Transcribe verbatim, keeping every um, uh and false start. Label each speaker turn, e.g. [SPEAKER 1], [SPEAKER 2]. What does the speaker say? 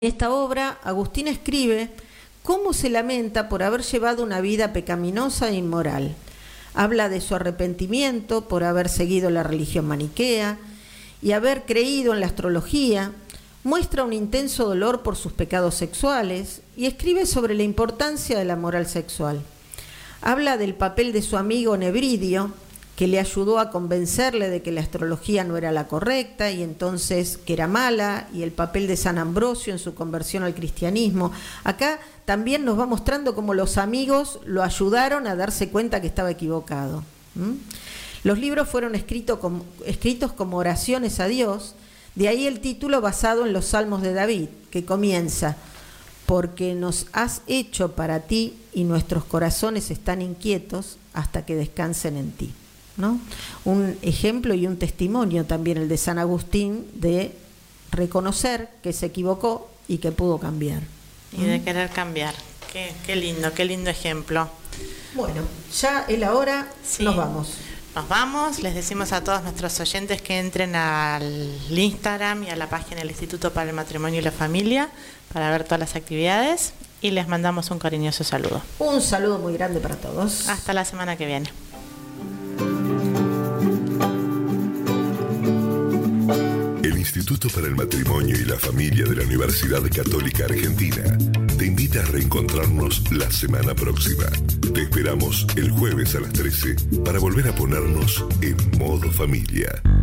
[SPEAKER 1] En esta obra, Agustín escribe cómo se lamenta por haber llevado una vida pecaminosa e inmoral. Habla de su arrepentimiento por haber seguido la religión maniquea y haber creído en la astrología, muestra un intenso dolor por sus pecados sexuales y escribe sobre la importancia de la moral sexual. Habla del papel de su amigo Nebridio, que le ayudó a convencerle de que la astrología no era la correcta y entonces que era mala, y el papel de San Ambrosio en su conversión al cristianismo. Acá también nos va mostrando cómo los amigos lo ayudaron a darse cuenta que estaba equivocado. ¿Mm? Los libros fueron escrito como, escritos como oraciones a Dios, de ahí el título basado en los Salmos de David, que comienza: porque nos has hecho para ti y nuestros corazones están inquietos hasta que descansen en ti. ¿No? Un ejemplo y un testimonio también el de San Agustín de reconocer que se equivocó y que pudo cambiar.
[SPEAKER 2] Y de querer cambiar. Qué, qué lindo, qué lindo ejemplo.
[SPEAKER 1] Bueno, ya es la hora, sí. Nos vamos.
[SPEAKER 2] Nos vamos, les decimos a todos nuestros oyentes que entren al Instagram y a la página del Instituto para el Matrimonio y la Familia para ver todas las actividades y les mandamos un cariñoso saludo.
[SPEAKER 1] Un saludo muy grande para todos.
[SPEAKER 2] Hasta la semana que viene.
[SPEAKER 3] El Instituto para el Matrimonio y la Familia de la Universidad Católica Argentina te invita a reencontrarnos la semana próxima. Te esperamos el jueves a las trece para volver a ponernos en modo familia.